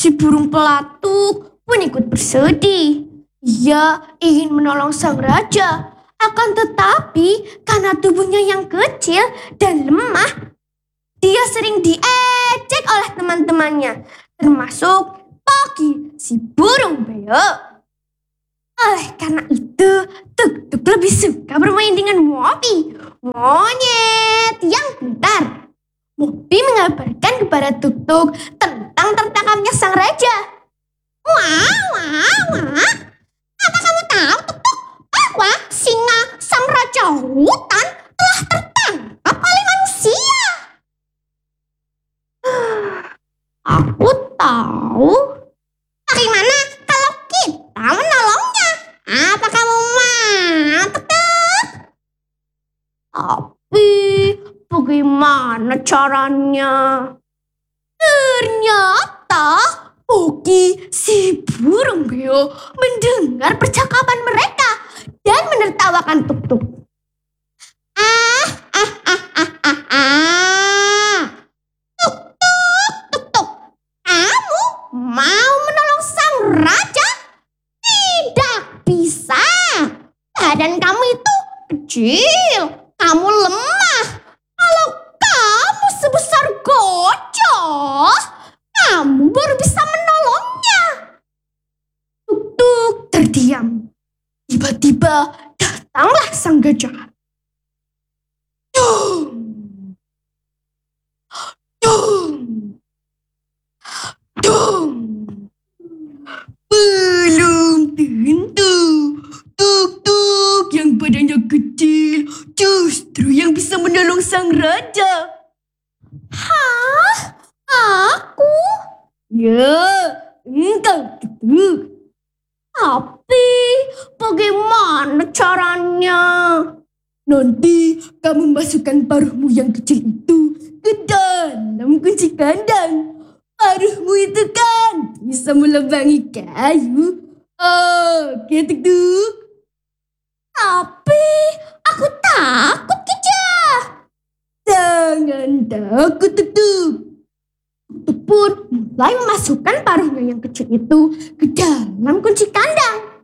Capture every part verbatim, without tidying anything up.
Si burung pelatuk pun ikut bersedih. Ia ingin menolong sang raja. Akan tetapi karena tubuhnya yang kecil dan lemah, dia sering diejek oleh teman-temannya, termasuk Poki, si burung beo. Oleh karena itu, Tuk-tuk lebih suka bermain dengan Mopi, monyet yang pintar. Mopi mengabarkan kepada Tuk-tuk tentang tertangkapnya sang raja. Wah, wah, wah. Apa kamu tahu, Tuk-tuk, bahwa singa sang raja hutan telah tertangkap oleh manusia? Aku tahu. Bagaimana kalau kita menolongnya? Apa kamu mau, Tuk-tuk? Tapi bagaimana caranya? Ternyata Poki, si burung beo, mendengar percakapan mereka dan menertawakan Tuk-tuk. Ah, ah, ah, ah, ah, ah. Tuk-tuk, Tuk-tuk, kamu mau menolong sang raja? Tidak bisa. Badan kamu itu kecil, kamu lemah. Kalau kamu sebesar gajah, kamu baru bisa menolongnya. Tuk-tuk terdiam. Tiba-tiba datanglah sang gajah. Dung! Dung! Dung! Belum tentu Tuk-tuk yang badannya kecil justru yang bisa menolong sang raja. Hah? Aku? Ya, engkau Tuk-tuk. Tapi bagaimana caranya? Nanti kamu masukkan paruhmu yang kecil itu ke dalam kunci kandang. Paruhmu itu kan bisa melubangi kayu. Oke, Tuk-tuk. Tapi aku takut gajah. Jangan takut, Tuk-tuk. Tuk-tuk pun mulai memasukkan paruhnya yang kecil itu ke dalam kunci kandang.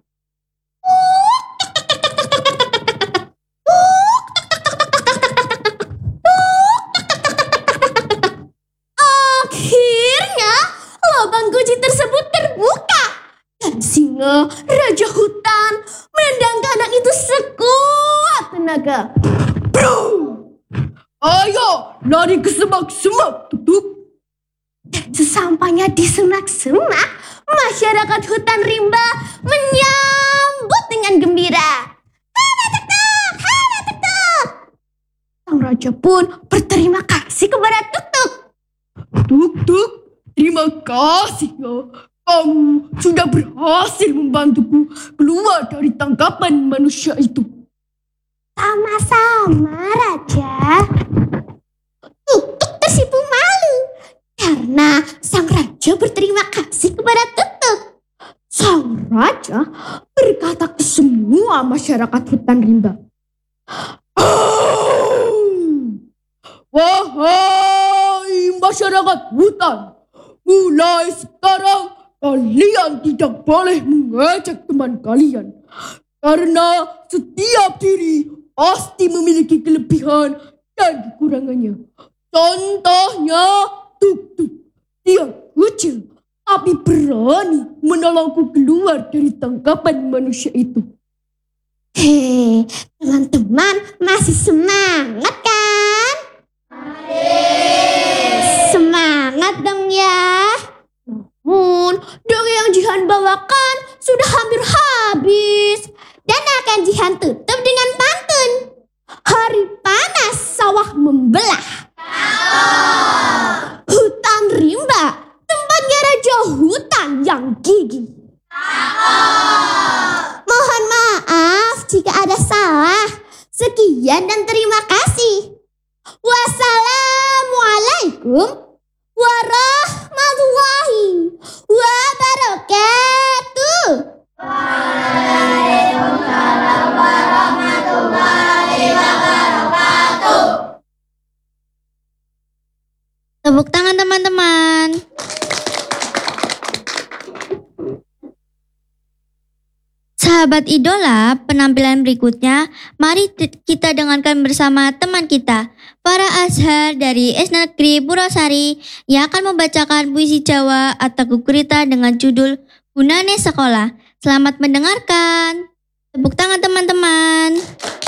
Akhirnya lubang kunci tersebut terbuka dan singa raja hutan menendang kandang itu sekuat tenaga. Bro! Ayo lari ke semak-semak, Tuk-tuk. Dan sesampainya di semak-semak, masyarakat hutan rimba menyambut dengan gembira. Hana Tuk-tuk, hana Tuk-tuk. Sang raja pun berterima kasih kepada Tuk-tuk. Tuk-tuk, terima kasih ya. Kamu sudah berhasil membantuku keluar dari tangkapan manusia itu. Sama-sama, Raja. Tuk-tuk tersipu malu karena sang raja berterima kasih kepada Tuk-tuk. Sang raja berkata ke semua masyarakat hutan rimba. Wahai masyarakat hutan, mulai sekarang kalian tidak boleh mengejek teman kalian. Karena setiap diri pasti memiliki kelebihan dan kekurangannya. Contohnya Tuk-tuk. Dia kecil tapi berani menolongku keluar dari tangkapan manusia itu. Hei, teman-teman masih semangat kan? Semangat dong ya. Namun, dongeng yang Jihan bawakan sudah hampir habis. Dan akan Jihan tutup dengan pantun. Hari panas sawah membelah. Hutan rimba, tempatnya raja hutan yang gigih. Mohon maaf jika ada salah. Sekian dan terima kasih. Wassalamualaikum warahmatullahi wabarakatuh. Waalaikumsalam warahmatullahi wabarakatuh. Tepuk tangan teman-teman. Sahabat idola, penampilan berikutnya mari kita dengarkan bersama teman kita, Farah Azhar dari S D Negeri Purwosari yang akan membacakan puisi Jawa atau Gugurita dengan judul Gunane Sekolah. Selamat mendengarkan. Tepuk tangan teman-teman.